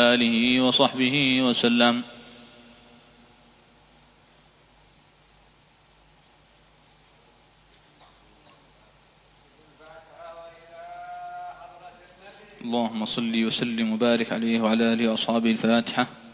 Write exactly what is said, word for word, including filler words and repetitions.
آله وصحبه وسلم. اللهم صل وسلم وبارك عليه وعلى آله وأصحابه. الفاتحة.